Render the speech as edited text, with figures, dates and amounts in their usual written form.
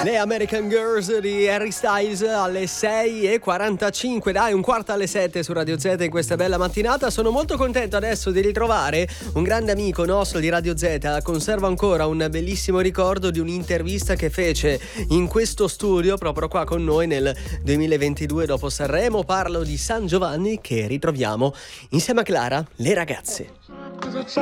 Le American Girls di Harry Styles alle 6:45, dai, un quarto alle 7 su Radio Z in questa bella mattinata. Sono molto contento adesso di ritrovare un grande amico nostro di Radio Z. Conservo ancora un bellissimo ricordo di un'intervista che fece in questo studio proprio qua con noi nel 2022 dopo Sanremo. Parlo di San Giovanni, che ritroviamo insieme a Clara, le ragazze.